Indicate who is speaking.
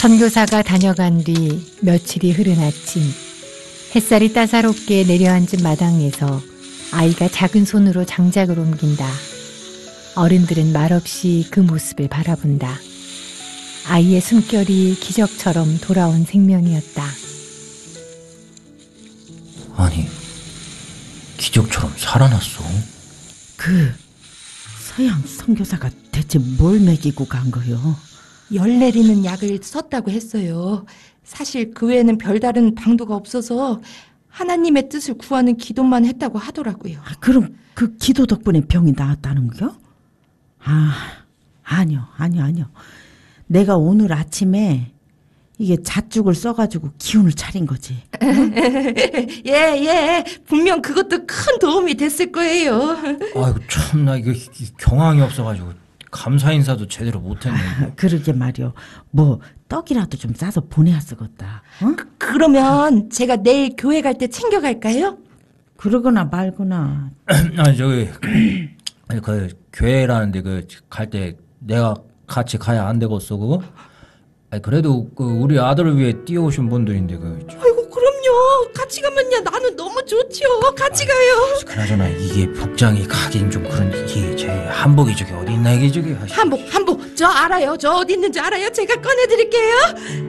Speaker 1: 선교사가 다녀간 뒤 며칠이 흐른 아침, 햇살이 따사롭게 내려앉은 마당에서 아이가 작은 손으로 장작을 옮긴다. 어른들은 말없이 그 모습을 바라본다. 아이의 숨결이 기적처럼 돌아온 생명이었다.
Speaker 2: 아니, 기적처럼 살아났어.
Speaker 3: 그 서양 선교사가 대체 뭘 먹이고 간 거요?
Speaker 4: 열 내리는 약을 썼다고 했어요. 사실 그 외에는 별다른 방도가 없어서 하나님의 뜻을 구하는 기도만 했다고 하더라고요.
Speaker 3: 그럼 그 기도 덕분에 병이 나았다는 거요? 아니요. 내가 오늘 아침에 이게 잣죽을 써가지고 기운을 차린 거지.
Speaker 4: 예. 분명 그것도 큰 도움이 됐을 거예요.
Speaker 2: 아이고 참나, 이거 경황이 없어가지고 감사 인사도 제대로 못했네.
Speaker 3: 그러게 말이요. 뭐 떡이라도 좀 싸서 보내야 쓰겄다. 어?
Speaker 4: 그러면 제가 내일 교회 갈 때 챙겨갈까요?
Speaker 3: 그러거나 말거나.
Speaker 2: 아니 그 교회라는데 그 갈 때 내가 같이 가야 안 되겠어 그거? 아니 그래도 그 우리 아들을 위해 뛰어오신 분들인데 그.
Speaker 4: 아이고 그럼요. 같이 가면요 나는 너무 좋지요. 같이 가요.
Speaker 2: 그나저나 이게 복장이 가긴 좀 그런, 이게 제 한복이 저기 어디 있나 이게 저기.
Speaker 4: 한복 저 알아요. 저 어디 있는지 알아요. 제가 꺼내드릴게요.